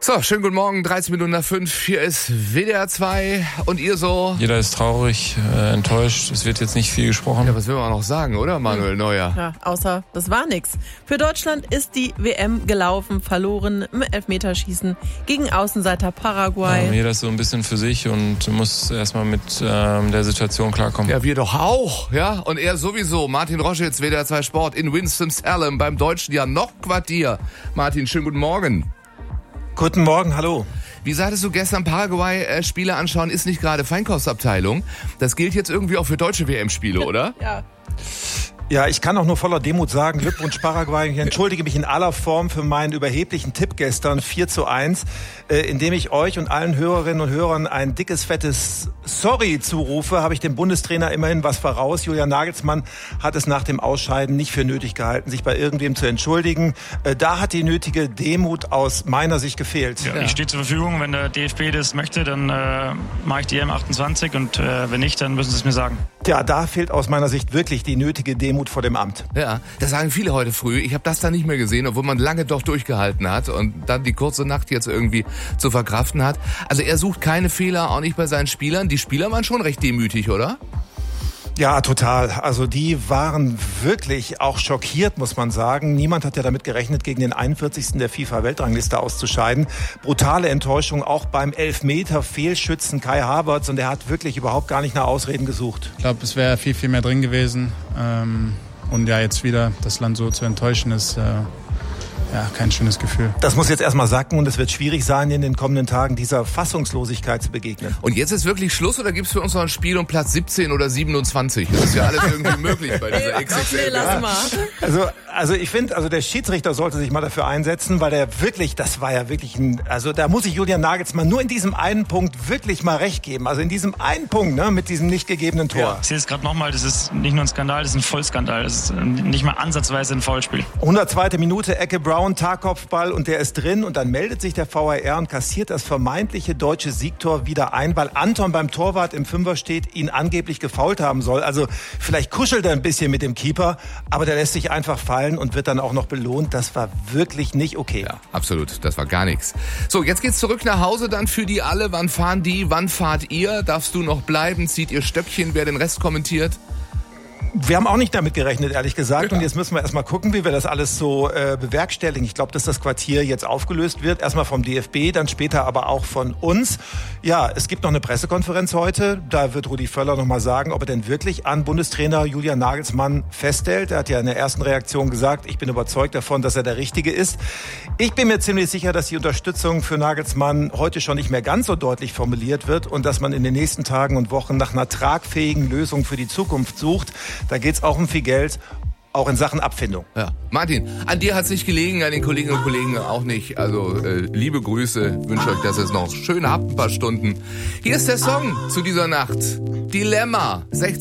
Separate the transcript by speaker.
Speaker 1: So, schönen guten Morgen, 13 Minuten nach 5. Hier ist WDR 2 und ihr so.
Speaker 2: Jeder ist traurig, enttäuscht. Es wird jetzt nicht viel gesprochen.
Speaker 1: Ja, was will man noch sagen, oder, Manuel Neuer?
Speaker 3: Ja, außer das war nix. Für Deutschland ist die WM gelaufen, verloren im Elfmeterschießen gegen Außenseiter Paraguay.
Speaker 2: Ja, jeder ist so ein bisschen für sich und muss erstmal mit der Situation klarkommen.
Speaker 1: Ja, wir doch auch, ja. Und er sowieso. Martin Roschitz, WDR 2 Sport in Winston-Salem beim Deutschen Janok-Quartier. Martin, schönen guten Morgen.
Speaker 4: Guten Morgen, hallo.
Speaker 1: Wie sagtest du gestern, Paraguay-Spiele anschauen ist nicht gerade Feinkostabteilung. Das gilt jetzt irgendwie auch für deutsche WM-Spiele, oder?
Speaker 3: Ja.
Speaker 4: Ja, ich kann auch nur voller Demut sagen, Glückwunsch Paraguay. Ich entschuldige mich in aller Form für meinen überheblichen Tipp gestern, 4:1, indem ich euch und allen Hörerinnen und Hörern ein dickes, fettes Sorry zurufe, habe ich dem Bundestrainer immerhin was voraus. Julian Nagelsmann hat es nach dem Ausscheiden nicht für nötig gehalten, sich bei irgendwem zu entschuldigen. Da hat die nötige Demut aus meiner Sicht gefehlt.
Speaker 5: Ja, ich stehe zur Verfügung. Wenn der DFB das möchte, dann mache ich die M28 und wenn nicht, dann müssen sie es mir sagen.
Speaker 4: Ja, da fehlt aus meiner Sicht wirklich die nötige Demut vor dem Amt.
Speaker 1: Ja, das sagen viele heute früh. Ich habe das da nicht mehr gesehen, obwohl man lange doch durchgehalten hat und dann die kurze Nacht jetzt irgendwie zu verkraften hat. Also er sucht keine Fehler, auch nicht bei seinen Spielern. Die Spieler waren schon recht demütig, oder?
Speaker 4: Ja, total. Also die waren wirklich auch schockiert, muss man sagen. Niemand hat ja damit gerechnet, gegen den 41. der FIFA-Weltrangliste auszuscheiden. Brutale Enttäuschung auch beim Elfmeter-Fehlschützen Kai Havertz. Und er hat wirklich überhaupt gar nicht nach Ausreden gesucht.
Speaker 6: Ich glaube, es wäre viel mehr drin gewesen. Und ja, jetzt wieder das Land so zu enttäuschen, ist kein schönes Gefühl.
Speaker 4: Das muss jetzt erstmal sacken und es wird schwierig sein, in den kommenden Tagen dieser Fassungslosigkeit zu begegnen.
Speaker 1: Und jetzt ist wirklich Schluss oder gibt es für uns noch ein Spiel um Platz 17 oder 27? Das ist ja alles irgendwie möglich bei dieser XXL.
Speaker 3: Lass mal.
Speaker 4: Also ich finde, der Schiedsrichter sollte sich mal dafür einsetzen, weil das war ja wirklich da muss ich Julian Nagelsmann nur in diesem einen Punkt wirklich mal recht geben. Also in diesem einen Punkt, ne, mit diesem nicht gegebenen Tor.
Speaker 5: Ja, ich sehe es gerade nochmal, das ist nicht nur ein Skandal, das ist ein Vollskandal. Das ist nicht mal ansatzweise ein Foulspiel.
Speaker 4: 102. Minute, Ecke Brown, Tagkopfball und der ist drin und dann meldet sich der VAR und kassiert das vermeintliche deutsche Siegtor wieder ein, weil Anton beim Torwart im Fünfer steht, ihn angeblich gefoult haben soll. Also vielleicht kuschelt er ein bisschen mit dem Keeper, aber der lässt sich einfach fallen und wird dann auch noch belohnt. Das war wirklich nicht okay.
Speaker 1: Ja, absolut. Das war gar nichts. So, jetzt geht's zurück nach Hause dann für die alle. Wann fahren die? Wann fahrt ihr? Darfst du noch bleiben? Zieht ihr Stöckchen? Wer den Rest kommentiert?
Speaker 4: Wir haben auch nicht damit gerechnet, ehrlich gesagt.
Speaker 1: Ja.
Speaker 4: Und jetzt müssen wir erstmal gucken, wie wir das alles so bewerkstelligen. Ich glaube, dass das Quartier jetzt aufgelöst wird. Erstmal vom DFB, dann später aber auch von uns. Ja, es gibt noch eine Pressekonferenz heute. Da wird Rudi Völler nochmal sagen, ob er denn wirklich an Bundestrainer Julian Nagelsmann festhält. Er hat ja in der ersten Reaktion gesagt, ich bin überzeugt davon, dass er der Richtige ist. Ich bin mir ziemlich sicher, dass die Unterstützung für Nagelsmann heute schon nicht mehr ganz so deutlich formuliert wird und dass man in den nächsten Tagen und Wochen nach einer tragfähigen Lösung für die Zukunft sucht. Da geht es auch um viel Geld, auch in Sachen Abfindung.
Speaker 1: Ja. Martin, an dir hat es nicht gelegen, an den Kolleginnen und Kollegen auch nicht. Also liebe Grüße, wünsche euch, dass ihr es noch schön habt, ein paar Stunden. Hier ist der Song zu dieser Nacht. Dilemma, 16